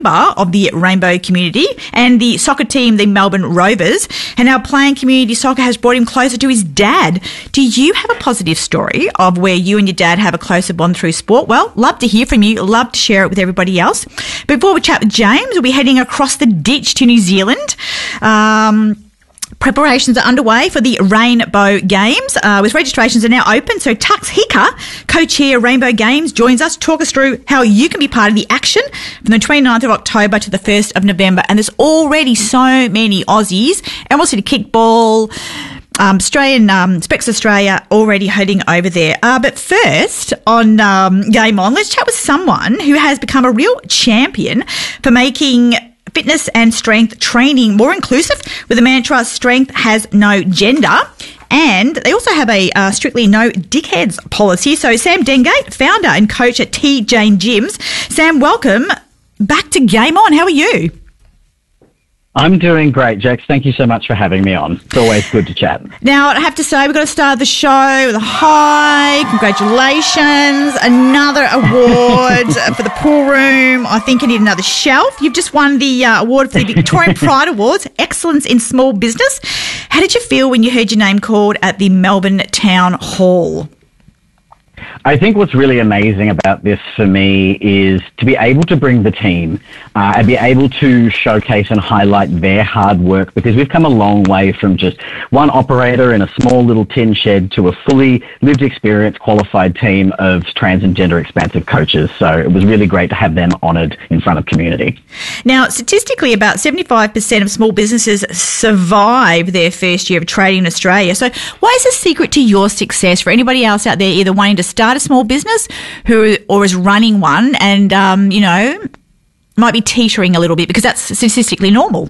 of the Rainbow community, and the soccer team, the Melbourne Rovers, and now playing community soccer has brought him closer to his dad. Do you have a positive story of where you and your dad have a closer bond through sport? Well, love to hear from you. Love to share it with everybody else. Before we chat with James, we'll be heading across the ditch to New Zealand. Preparations are underway for the Rainbow Games, with registrations are now open. So Tux Hicker, co-chair Rainbow Games, joins us to talk us through how you can be part of the action from the 29th of October to the 1st of November. And there's already so many Aussies, and also the kickball, Australian, Specs Australia already heading over there. But first, on Game On, let's chat with someone who has become a real champion for making fitness and strength training more inclusive with the mantra, strength has no gender. And they also have a strictly no dickheads policy. So Sam Dengate, founder and coach at T. Jane Gyms. Sam, welcome back to Game On. How are you? I'm doing great, Jax. Thank you so much for having me on. It's always good to chat. Now, I have to say, we've got to start the show with a high. Congratulations. Another award for the pool room. I think you need another shelf. You've just won the award for the Victorian Pride Awards, Excellence in Small Business. How did you feel when you heard your name called at the Melbourne Town Hall? I think what's really amazing about this for me is to be able to bring the team and be able to showcase and highlight their hard work, because we've come a long way from just one operator in a small little tin shed to a fully lived experience qualified team of trans and gender expansive coaches. So it was really great to have them honoured in front of community. Now, statistically, about 75% of small businesses survive their first year of trading in Australia. So what is the secret to your success for anybody else out there either wanting to start a small business or is running one and, might be teetering a little bit, because that's statistically normal?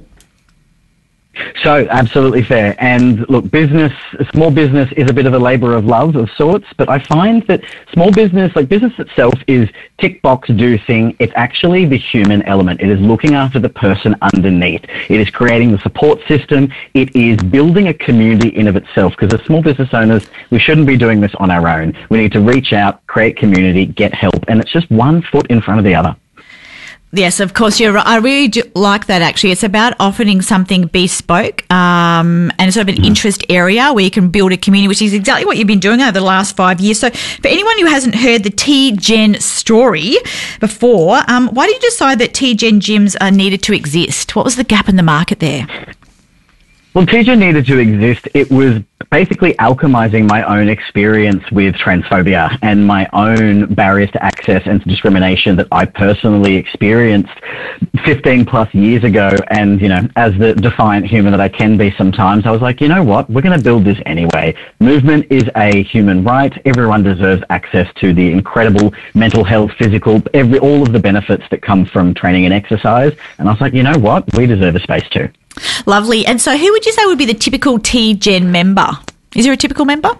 So, absolutely fair. And look, small business is a bit of a labour of love of sorts, but I find that small business, like business itself, is tick box do thing. It's actually the human element. It is looking after the person underneath. It is creating the support system. It is building a community in of itself, because as small business owners, we shouldn't be doing this on our own. We need to reach out, create community, get help, and it's just one foot in front of the other. Yes, of course, you're right. I really do like that, actually. It's about offering something bespoke and sort of an interest area where you can build a community, which is exactly what you've been doing over the last 5 years. So for anyone who hasn't heard the T-Gen story before, why did you decide that T-Gen gyms needed to exist? What was the gap in the market there? Well, T-Gen needed to exist. It was basically alchemizing my own experience with transphobia and my own barriers to access and discrimination that I personally experienced 15 plus years ago. And, as the defiant human that I can be sometimes, I was like, you know what? We're going to build this anyway. Movement is a human right. Everyone deserves access to the incredible mental health, physical, all of the benefits that come from training and exercise. And I was like, you know what? We deserve a space too. Lovely. And so who would you say would be the typical T-Gen member? Is there a typical member?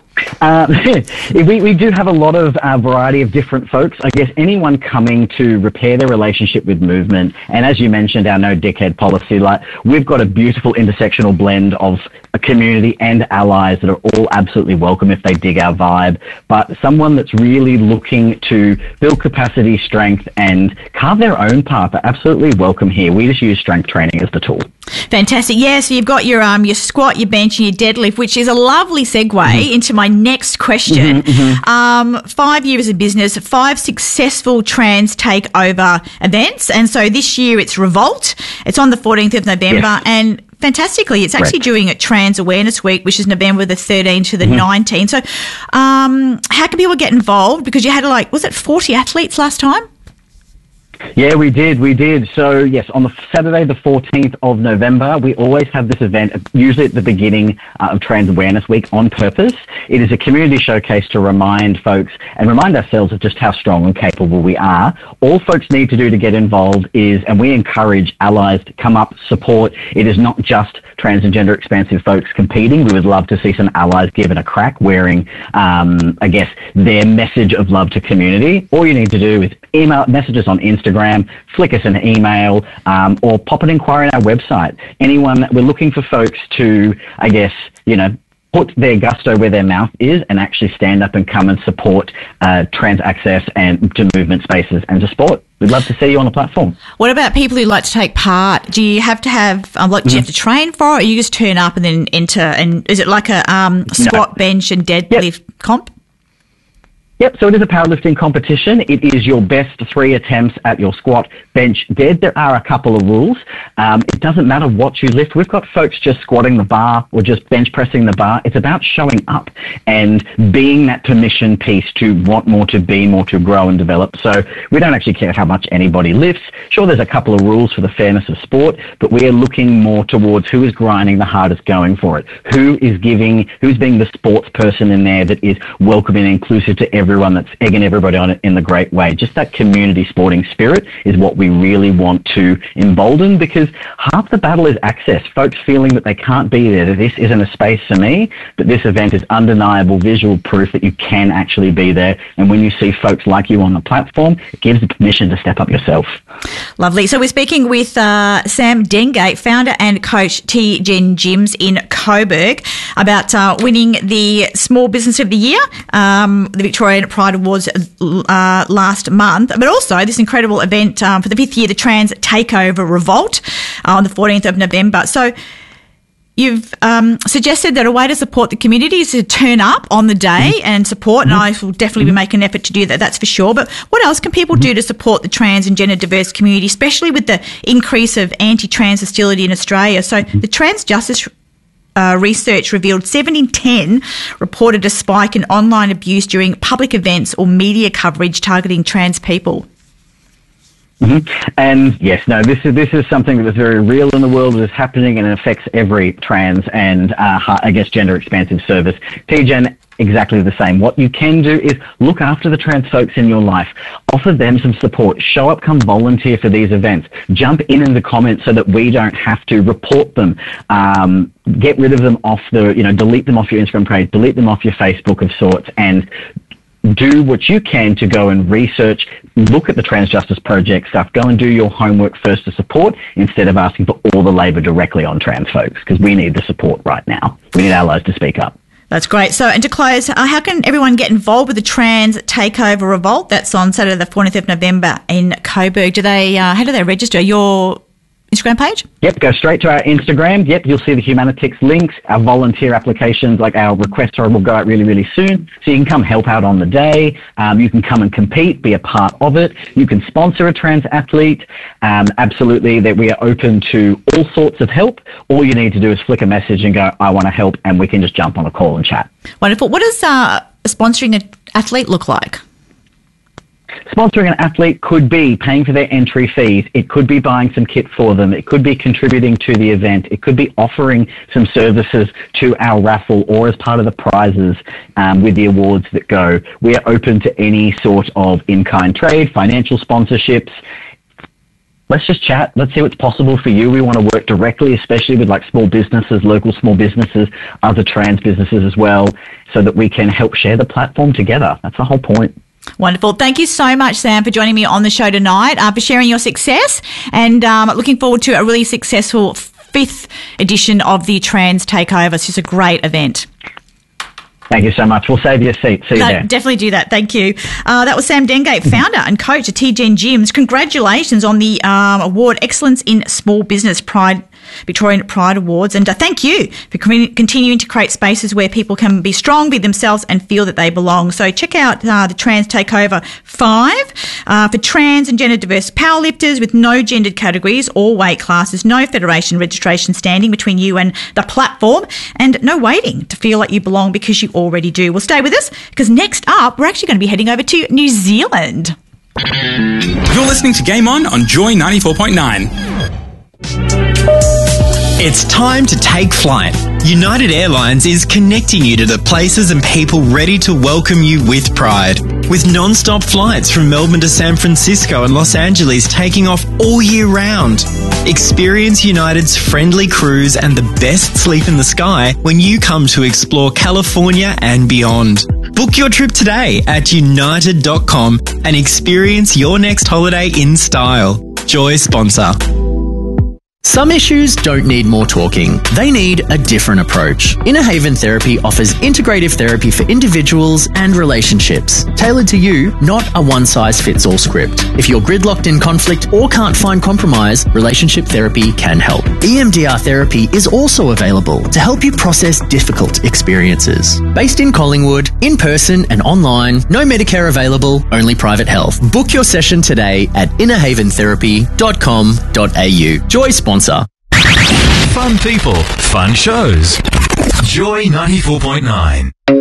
We do have a lot of variety of different folks. I guess anyone coming to repair their relationship with movement, and as you mentioned, our no dickhead policy, like we've got a beautiful intersectional blend of a community and allies that are all absolutely welcome if they dig our vibe. But someone that's really looking to build capacity, strength, and carve their own path are absolutely welcome here. We just use strength training as the tool. Fantastic. Yeah, so you've got your squat, your bench, and your deadlift, which is a lovely segue into my next question. 5 years of business, 5 successful trans takeover events, and so this year it's Revolt. It's on the 14th of November, and fantastically, it's actually during a Trans Awareness Week, which is November the 13th to the 19th. So how can people get involved? Because you had was it 40 athletes last time? Yeah, we did. So, yes, on the Saturday, the 14th of November, we always have this event, usually at the beginning of Trans Awareness Week, on purpose. It is a community showcase to remind folks and remind ourselves of just how strong and capable we are. All folks need to do to get involved and we encourage allies to come up, support. It is not just trans and gender expansive folks competing. We would love to see some allies given a crack wearing, their message of love to community. All you need to do is email messages on Instagram, flick us an email, or pop an inquiry on our website. We're looking for folks to, put their gusto where their mouth is and actually stand up and come and support trans access and to movement spaces and to sport. We'd love to see you on the platform. What about people who like to take part? Do you have to have, do you have to train for it, or you just turn up and then enter? And is it like a squat, bench and deadlift comp? Yep, so it is a powerlifting competition. It is your best 3 attempts at your squat, bench, dead. There are a couple of rules. It doesn't matter what you lift. We've got folks just squatting the bar or just bench pressing the bar. It's about showing up and being that permission piece to want more, to be more, to grow and develop. So we don't actually care how much anybody lifts. Sure, there's a couple of rules for the fairness of sport, but we're looking more towards who is grinding the hardest going for it, who's being the sports person in there that is welcoming and inclusive to everyone, that's egging everybody on it in the great way. Just that community sporting spirit is what we really want to embolden, because half the battle is access. Folks feeling that they can't be there, that this isn't a space for me, but this event is undeniable visual proof that you can actually be there. And when you see folks like you on the platform, it gives the permission to step up yourself. Lovely. So we're speaking with Sam Dengate, founder and coach T-Gen Gyms in Coburg, about winning the Small Business of the Year, the Victorian Pride Awards last month, but also this incredible event for the 5th year, the Trans Takeover Revolt on the 14th of November. So you've suggested that a way to support the community is to turn up on the day and support, and I will definitely be making an effort to do that, that's for sure. But what else can people do to support the trans and gender diverse community, especially with the increase of anti-trans hostility in Australia? So the Trans Justice research revealed 7 in 10 reported a spike in online abuse during public events or media coverage targeting trans people. And yes, no, this is something that is very real in the world, that is happening, and it affects every trans and, gender expansive service. T-Gen, exactly the same. What you can do is look after the trans folks in your life. Offer them some support. Show up, come volunteer for these events. Jump in the comments so that we don't have to report them. Get rid of them off delete them off your Instagram page, delete them off your Facebook of sorts, and do what you can to go and research, look at the Trans Justice Project stuff, go and do your homework first to support, instead of asking for all the labour directly on trans folks, because we need the support right now. We need allies to speak up. That's great. So, and to close, how can everyone get involved with the Trans Takeover Revolt? That's on Saturday the 14th of November in Coburg. How do they register? Your Instagram page? Yep, go straight to our Instagram. Yep, you'll see the Humanitix links. Our volunteer applications, like our request will go out really, really soon. So you can come help out on the day. You can come and compete, be a part of it. You can sponsor a trans athlete. Absolutely, that we are open to all sorts of help. All you need to do is flick a message and go, I want to help, and we can just jump on a call and chat. Wonderful. What does sponsoring an athlete look like? Sponsoring an athlete could be paying for their entry fees. It could be buying some kit for them. It could be contributing to the event. It could be offering some services to our raffle or as part of the prizes with the awards that go. We are open to any sort of in-kind trade, financial sponsorships. Let's just chat. Let's see what's possible for you. We want to work directly, especially with like small businesses, local small businesses, other trans businesses as well, so that we can help share the platform together. That's the whole point. Wonderful. Thank you so much, Sam, for joining me on the show tonight, for sharing your success, and looking forward to a really successful 5th edition of the Trans Takeover. It's just a great event. Thank you so much. We'll save you a seat. See you there. Definitely do that. Thank you. That was Sam Dengate, founder and coach at T-Gen Gyms. Congratulations on the award, Excellence in Small Business Victorian Pride Awards, and thank you for continuing to create spaces where people can be strong, be themselves, and feel that they belong. So check out the Trans Takeover 5 for trans and gender diverse powerlifters with no gendered categories or weight classes, no federation registration standing between you and the platform, and no waiting to feel like you belong, because you already do. Well, stay with us, because next up we're actually going to be heading over to New Zealand. You're listening to Game On Joy 94.9. It's time to take flight. United Airlines is connecting you to the places and people ready to welcome you with pride. With non-stop flights from Melbourne to San Francisco and Los Angeles taking off all year round. Experience United's friendly crews and the best sleep in the sky when you come to explore California and beyond. Book your trip today at united.com and experience your next holiday in style. Joy sponsor. Some issues don't need more talking. They need a different approach. Inner Haven Therapy offers integrative therapy for individuals and relationships. Tailored to you, not a one-size-fits-all script. If you're gridlocked in conflict or can't find compromise, relationship therapy can help. EMDR therapy is also available to help you process difficult experiences. Based in Collingwood, in person and online, no Medicare available, only private health. Book your session today at innerhaventherapy.com.au. Joy sponsor. Fun people, fun shows. Joy 94.9.